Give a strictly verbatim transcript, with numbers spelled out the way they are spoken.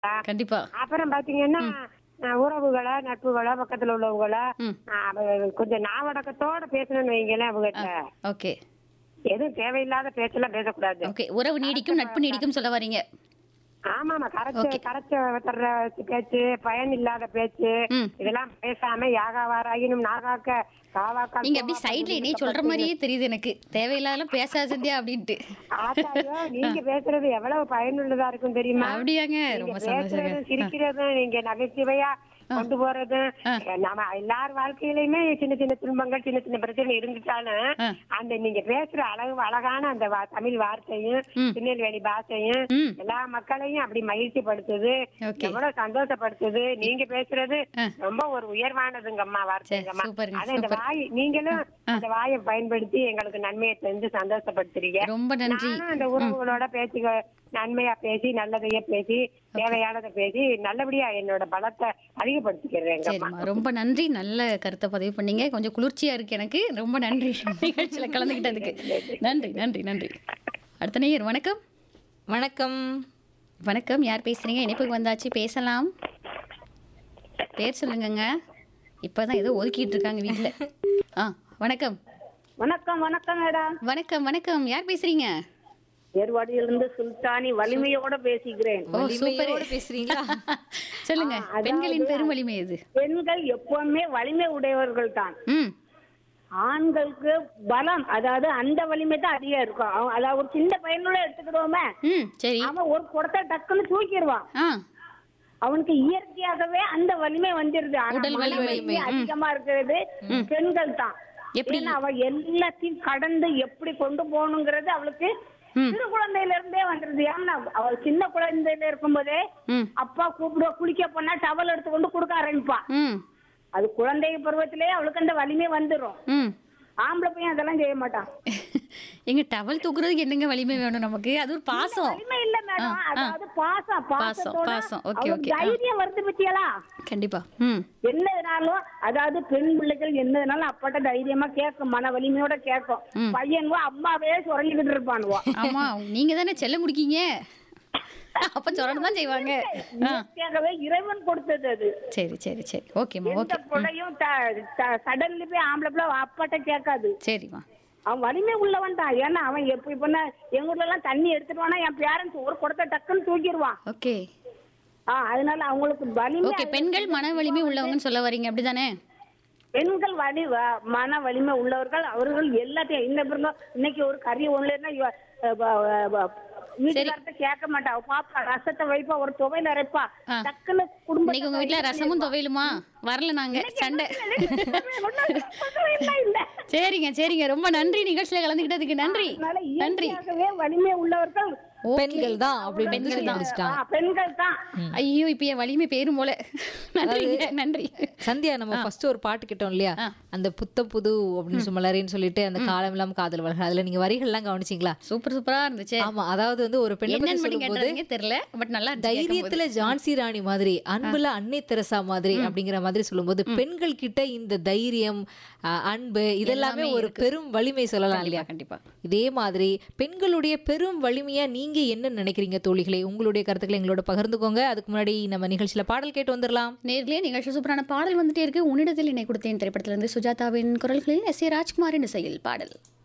கண்டிப்பா. அப்புறம் பாத்தீங்கன்னா ம். அஹ், உறவுகளா நட்புகளா பக்கத்துல உள்ளவங்களா ம். அஹ், அவ- கொஞ்சம் நாவடக்கத்தோட பேசணும்னு வைங்களேன் அவங்ககிட்ட. ஓகே. எதுவும் தேவையில்லாத பேச்செல்லாம் பேசக்கூடாது. ஓகே. உறவு நீடிக்கும், நட்பு நீடிக்கும் சொல்ல வரீங்க. ஆமாமா, கரைச்ச ஓகே. கரைச்ச தர்ற பேச்சு, பயன் இல்லாத பேச்சு, ம். இதெல்லாம் பேசாம யாகாவாராயினும் நாகாக்க காவாக்கால் நீங்க அப்படி கோவாக்கால் சைடுல என்னைய விழுந்து சொல்ற கப்பல் மாதிரியே தெரியுது எனக்கு. தேவையில்லாதெல்லாம் பேசாத சந்தியா அப்படின்ட்டு. ஆத்தாடியோ, நீங்க பேசுறது எவ்வளவு பயனுள்ளதா இருக்கும் தெரியுமா? அப்படியாங்க? நீங்க ரொம்ப சந்தோஷங்க. பேசுறதும் சிரிக்கிறதும் நீங்க நகைச்சுவையா கொண்டு போறதும் ஆ. நம்ம எல்லார் வாழ்க்கையிலயுமே சின்ன சின்ன துன்பங்கள் சின்ன சின்ன பிரச்சனை இருந்துட்டாலும் ஆ. அந்த நீங்க பேசுற அழகு அழகான அந்த வா- தமிழ் வார்த்தையும் ம். திருநெல்வேலி பாஷையும் ம். எல்லா மக்களையும் அப்படி மகிழ்ச்சிப்படுத்துது, ஓகே. எவ்வளவு சந்தோஷப்படுத்துது. நீங்க பேசுறது ஆ. ரொம்ப ஒரு உயர்வானதுங்கம்மா, வார்த்தைங்கம்மா. சூப்பருங்க, அது இந்த சூப்பர். வாய் நீங்களும் அந்த வாயை பயன்படுத்தி எங்களுக்கு நன்மையை செஞ்சு சந்தோஷப்படுத்துறீங்க. ரொம்ப நன்றி. நானும் அந்த உறவுகளோட பேச்சு நன்மையா பேசி நல்லதைய பேசி தேவையானதை பேசி நல்லபடியா என்னோட பலத்தை அதிகப்படுத்திக்கிறேன். சரிம்மா, ரொம்ப நன்றி. நல்ல கருத்தை பதிவு பண்ணீங்க. கொஞ்சம் குளிர்ச்சியா இருக்கு எனக்கு. ரொம்ப நன்றி நிகழ்ச்சியில கலந்துக்கிட்டதுக்கு. நன்றி நன்றி நன்றி. அடுத்த நேயர் வணக்கம். வணக்கம். வணக்கம். யார் பேசுறீங்க? இணைப்புக்கு வந்தாச்சு, பேசலாம். பேர் சொல்லுங்கங்க. இப்பதான் ஏதோ ஒதுக்கிட்டு இருக்காங்க வீட்டுல. ஆ, வணக்கம். வணக்கம் வணக்கம் மேடம். வணக்கம் வணக்கம். யார் பேசுறீங்க? ஏர்வாடியிலிருந்து சுல்தானி வலிமையோட பேசிக்கிறேன். ஓ, சூப்பர். வலிமையோட பேசுறீங்களா? சொல்லுங்க. அதாவது- பெண்களின் பெரும் வலிமை எது? பெண்கள் எப்பவுமே வலிமை உடையவர்கள் தான். ம். ஆண்களுக்கு பலம், அதாவது அந்த வலிமை தான் அதிகம் இருக்கும். அவன் அதாவது ஒரு சின்ன பையனோட எடுத்துக்கிடுவோமே, ம். சரி. அவன் ஒரு குடத்தை டக்குன்னு தூக்கிடுவான். ஆ. அவனுக்கு இயற்கையாகவே அந்த வலிமை வந்துருது. ஆனா உடல் மன வலிமை. வலிமை ம். அதிகமா இருக்கிறது பெண்கள் தான். எப்படி? ஏன்னா அவ எல்லாத்தையும் கடந்து எப்படி கொண்டு போகணுங்கிறது அவளுக்கு ம். சிறு குழந்தையில இருந்தே வந்துருது. ஏன்னா அவள் சின்ன குழந்தையில இருக்கும்போதே ம். அப்பா கூப்பிடுவா, குளிக்க போனா டவல் எடுத்து கொண்டு கொடுக்க ஆரம்பிப்பா. ம். அது குழந்தை பருவத்திலே அவளுக்கு அந்த வலிமை வந்துரும். ம். ஆம்பளை பையன் அதெல்லாம் செய்ய மாட்டான். எங்க டவல் தூக்குறதுக்கு என்னங்க வலிமை வேணும் நமக்கு? அது ஒரு பாசம். வலிமை இல்ல மேடம், ஆ, ஆ. அதாவது பாசம். பாசத்தோட பாசம். ஓகே, அவளுக்கு ஓகே. ஆ. தைரியம் வருது பத்தியலா? கண்டிப்பா. ம். என்னதுனாலும் அதாவது பெண் பிள்ளைகள் என்னதுனாலும் அப்பாட்ட தைரியமா கேட்கும், மன வலிமையோட கேட்கும். ம். பையனுவோ அம்மாவே சுரண்டிக்கிட்டு இருப்பானுவோ. ஆமா, நீங்க தானே செல்ல முடிக்கீங்க. அப்ப சொல்லணும் தான் செய்வாங்க. ஆ. இயற்கையாகவே இறைவன் கொடுத்தது அது. சரி சரி சரி. ஓகேம்மா. எந்த ஓகே. ம். பிள்ளையும் சடன்லி போய் ஆம்பளை பிள்ளை அப்பாட்ட கேட்காது. சரிம்மா. அவன் வலிமை உள்ளவன் தான். ஏன்னா அவன் எப்படி பண்ண எங்க ஊர்ல எல்லாம் தண்ணி எடுத்துட்டு வானா என் பேரண்ட்ஸ் ஒரு குடத்தை டக்குன்னு தூக்கிடுவான். ஓகே. ஆஹ் அதனால அவங்களுக்கு வலிமை. ஓகே. பெண்கள் மன வலிமை உள்ளவங்கன்னு சொல்ல வரீங்க, அப்படிதானே? பெண்கள் வலி வ- மன வலிமை உள்ளவர்கள். அவர்கள் எல்லாத்தையும் இன்ன பிறகு இன்னைக்கு ஒரு கறி ஒண்ணுன்னா வீட்டுக்காரத்தை கேட்க மாட்டா. அவ பாப்பா ரசத்தை வைப்பா, ஒரு துவையில அரைப்பா, ஆ. டக்குன்னு குடும்ப இன்னைக்கு உங்க வீட்டுல ரசமும் துவையலுமா? வரல நாங்க. சண்டை. இல்ல. சரிங்க சரிங்க. ரொம்ப நன்றி நிகழ்ச்சியில கலந்துக்கிட்டதுக்கு. நன்றி அதனால நன்றி. இயற்கையாகவே வலிமை உள்ளவர்கள் ஓகே. பெண்கள் தான் அப்படின்னு பெண்கள் சொல்லி தான். முடிச்சிட்டாங்க. ஆ, பெண்கள் தான். ஐயோ, இப்ப என் வலிமை பேரும் போல. நன்றிங்க நன்றி. சந்தியா, நம்ம ஃபர்ஸ்ட் ஒரு பாட்டு கேட்டோம் இல்லையா? ஆ. அந்த புத்த புது அப்படின்னு சுமலரின்னு சொல்லிட்டு அந்த காலம் இல்லாம காதல் வளர்கள், அதுல நீங்க வரிகள்லாம் கவனிச்சீங்களா? சூப்பர் சூப்பரா இருந்துச்சு. ஆமா, அதாவது வந்து ஒரு பெண்ணை பத்தி என்னன்னு மட்டும் சொல்லும்போது கேட்டதுங்க தெரியல, பட் நல்லா இருந்துச்சு தைரியத்துல ஜான்சி ராணி மாதிரி, அன்புல அன்னை தெரசா மாதிரி அப்படிங்கிற மாதிரி சொல்லும்போது பெண்கள் கிட்ட இந்த தைரியம், அஹ், அன்பு இதெல்லாமே எல்லாமே ஒரு இருக்கு. பெரும் வலிமை சொல்லலாம் இல்லையா? கண்டிப்பா. இதே மாதிரி பெண்களுடைய பெரும் வலிமையா நீங்க என்ன நினைக்கிறீங்க தோழிகளே? உங்களுடைய கருத்துக்களை எங்களோட பகிர்ந்துக்கோங்க. அதுக்கு முன்னாடி நம்ம நிகழ்ச்சியில பாடல் கேட்டு வந்துடலாம். நேர்களே, நிகழ்ச்சி சூப்பரான பாடல் வந்துட்டே இருக்கு. உன்னிடத்தில் என்னை கொடுத்தேன் திரைப்படத்திலிருந்து சுஜாதாவின் குரல்களில் எஸ் ஏ ராஜ்குமாரின் இசையில் பாடல்.